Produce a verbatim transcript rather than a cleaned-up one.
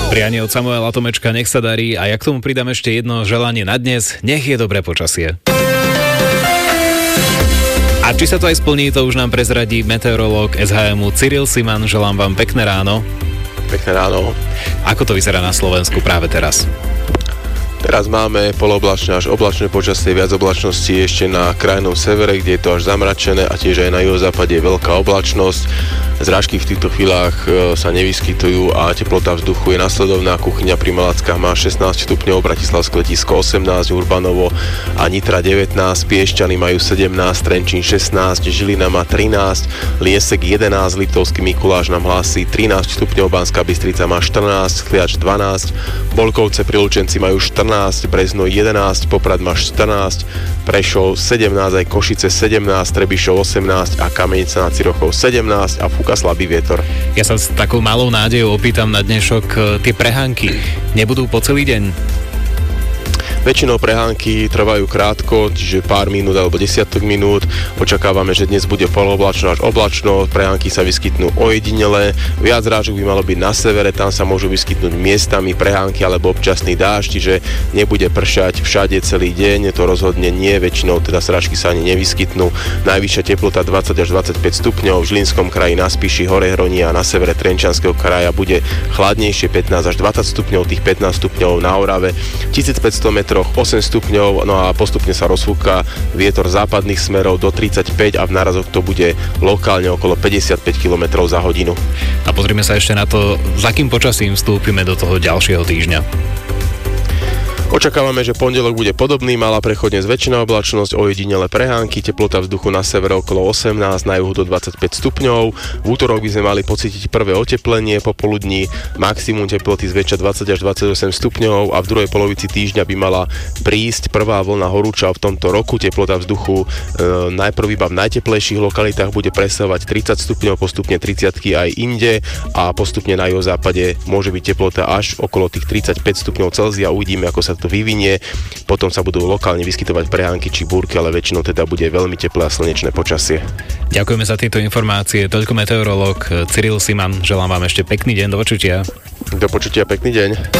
Prianie od Samuela Tomečka, nech sa darí, a ja k tomu pridám ešte jedno želanie na dnes, nech je dobré počasie. A či sa to aj splní, to už nám prezradí meteorológ es há emu Cyril Siman. Želám vám pekné ráno. Pekné ráno. Ako to vyzerá na Slovensku práve teraz? Teraz máme poloblačné až oblačné počasie, viac oblačností ešte na krajnom severe, kde je to až zamračené, a tiež aj na juhozápade je veľká oblačnosť. Zrážky v týchto chvíľach sa nevyskytujú a teplota vzduchu je nasledovná. Kuchyňa pri Malackách má šestnásť stupňov, Bratislavské letisko osemnásť, Urbanovo a Nitra devätnásť, Piešťany majú sedemnásť, Trenčín šestnásť, Žilina má trinásť, Liesek jedenásť, Liptovský Mikuláš nám hlási trinásť stupňov, Banská Bystrica má štrnásť, Sliač dvanásť, Bolkovce pri Lučenci majú štrnásť, Brezno jedenásť, Poprad má štrnásť, Prešov sedemnásť, aj Košice sedemnásť, Trebišov osemnásť a Kamenica nad Cirochou sedemnásť a fúka slabý vietor. Ja sa s takou malou nádejou opýtam na dnešok, tie prehánky nebudú po celý deň? Väčšinou prehánky trvajú krátko, čiže pár minút alebo desiatok minút. Očakávame, že dnes bude poloblačno až oblačno, prehánky sa vyskytnú ojedinele. Viac zrážok by malo byť na severe, tam sa môžu vyskytnúť miestami prehánky alebo občasný dážď, čiže nebude pršať všade celý deň, to rozhodne nie, väčšinou teda zrážky sa ani nevyskytnú. Najvyššia teplota dvadsať až dvadsaťpäť stupňov, v Žilinskom kraji, na Spiši, Hore Hroní a na severe Trenčianskeho kraja bude chladnejšie, pätnásť až dvadsať stupňov, tých pätnásť stupňov na Orave, tisícpäťsto metrov osem stupňov, no a postupne sa rozfúka vietor západných smerov do tridsaťpäť a v nárazoch to bude lokálne okolo päťdesiatpäť kilometrov za hodinu. A pozrime sa ešte na to, s akým počasím vstúpime do toho ďalšieho týždňa. Očakávame, že pondelok bude podobný, malá prechodne zväčšená oblačnosť, ojedinele prehánky, teplota vzduchu na severe okolo osemnásť, na juhu do dvadsaťpäť stupňov. V útorok by sme mali pocítiť prvé oteplenie, popoludní maximum teploty zväčša dvadsať až dvadsaťosem stupňov a v druhej polovici týždňa by mala prísť prvá vlna horúča v tomto roku. Teplota vzduchu e, najprv iba v najteplejších lokalitách bude presahovať tridsať stupňov, postupne tridsiatky aj inde a postupne na juhozápade môže byť teplota až okolo tých tridsaťpäť stupňov Celzia. Uvidíme, ako sa to vyvinie, potom sa budú lokálne vyskytovať prehánky či búrky, ale väčšinou teda bude veľmi teplé a slnečné počasie. Ďakujeme za tieto informácie. Toľko meteorológ Cyril Siman. Želám vám ešte pekný deň, do počutia. Do počutia, pekný deň.